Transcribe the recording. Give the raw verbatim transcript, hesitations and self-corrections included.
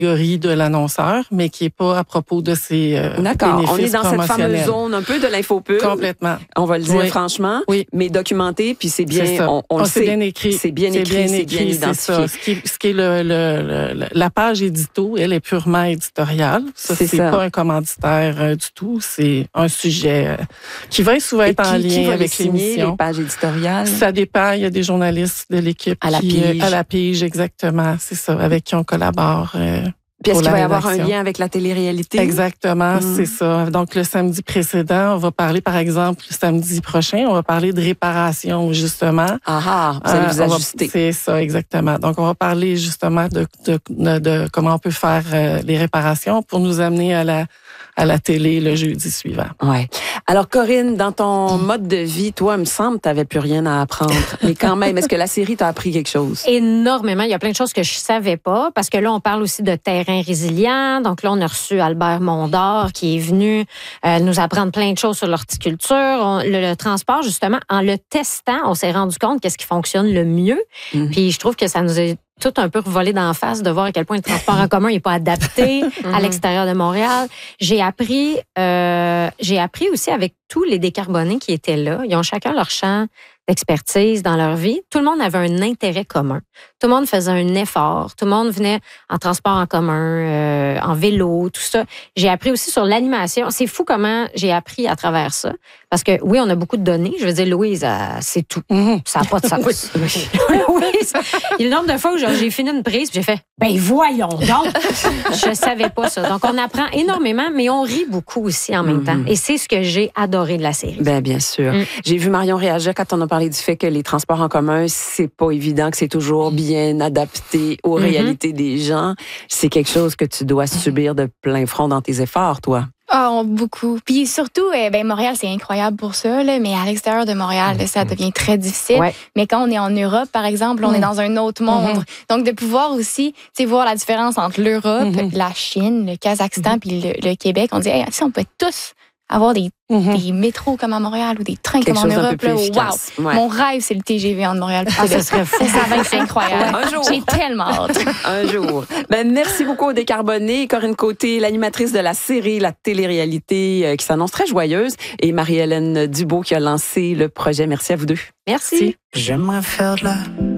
catégorie de l'annonceur, mais qui n'est pas à propos de ses euh, D'accord. bénéfices On est dans cette promotionnels. fameuse zone un peu de l'infopub. Complètement. On va le dire Oui. franchement, oui. mais documenté, puis c'est bien, c'est ça. on, on le c'est sait. bien écrit. C'est bien c'est écrit, bien c'est écrit, bien c'est identifié. ça. Ce qui, est, ce qui est le, le, le, la page édito, elle est purement éditoriale. Ça, C'est c'est, ça. pas un commanditaire euh, du tout. C'est un sujet euh, qui va souvent Et être qui, en qui lien va avec les signer, l'émission. les pages éditoriales? Ça dépend. Il y a des journalistes de l'équipe À la qui, pige. Euh, à la pige, exactement. C'est ça, avec qui on collabore. Euh, Puis est-ce pour qu'il la va y avoir un rédaction. lien avec la télé-réalité? Exactement, Mm. c'est ça. Donc, le samedi précédent, on va parler, par exemple, le samedi prochain, on va parler de réparation, justement. Ah ah, vous allez Euh, vous on va- ajuster. C'est ça, exactement. Donc, on va parler justement de, de, de, de comment on peut faire euh, les réparations pour nous amener à la, à la télé le jeudi suivant. Ouais. Alors, Corinne, dans ton mode de vie, toi, il me semble que tu n'avais plus rien à apprendre. Mais quand même, est-ce que la série t'a appris quelque chose? Énormément. Il y a plein de choses que je savais pas, parce que là, on parle aussi de terrain résilient. Donc là, on a reçu Albert Mondor qui est venu euh, nous apprendre plein de choses sur l'horticulture. On- le, le transport, justement, en le testant, on s'est rendu compte qu'est-ce qui fonctionne le mieux. Mhm. Puis je trouve que ça nous a tout un peu revolé d'en face de voir à quel point le transport en commun n'est pas adapté à l'extérieur de Montréal. J'ai appris, euh, j'ai appris aussi avec tous les décarbonés qui étaient là. Ils ont chacun leur champ d'expertise dans leur vie. Tout le monde avait un intérêt commun. Tout le monde faisait un effort. Tout le monde venait en transport en commun, euh, en vélo, tout ça. J'ai appris aussi sur l'animation. C'est fou comment j'ai appris à travers ça. Parce que oui, on a beaucoup de données. Je veux dire, Louise, euh, c'est tout. Mm-hmm. Ça n'a pas de sens. Louise, il y a le nombre de fois où genre, j'ai fini une prise puis j'ai fait « Ben voyons donc! » Je savais pas ça. Donc, on apprend énormément, mais on rit beaucoup aussi en même Mm-hmm. temps. Et c'est ce que j'ai adoré de la série. Ben, bien sûr. Mm. J'ai vu Marion réagir quand on a parlé du fait que les transports en commun, c'est pas évident, que c'est toujours bien adapté aux Mm-hmm. réalités des gens. C'est quelque chose que tu dois subir de plein front dans tes efforts, toi. Ah, beaucoup. Puis surtout, euh, ben Montréal, c'est incroyable pour ça, là, mais à l'extérieur de Montréal, là, ça devient très difficile. Ouais. Mais quand on est en Europe, par exemple, on Mm. est dans un autre monde. Mm-hmm. Donc, de pouvoir aussi, tu sais, voir la différence entre l'Europe, Mm-hmm. la Chine, le Kazakhstan, Mm-hmm. puis le, le Québec, on dit, hey, tu sais, on peut tous avoir des, Mm-hmm. des métros comme à Montréal ou des trains Quelque comme en chose d'un Europe. peu plus Là. efficace. Wow! Ouais. Mon rêve, c'est le T G V entre Montréal et Ah, Québec. ça serait fou. Ça va être incroyable. Un jour. J'ai tellement hâte. Un jour. Ben, merci beaucoup aux Décarbonés. Corinne Côté, l'animatrice de la série, la télé-réalité euh, qui s'annonce très joyeuse. Et Marie-Hélène Dubo qui a lancé le projet. Merci à vous deux. Merci. J'aimerais faire de la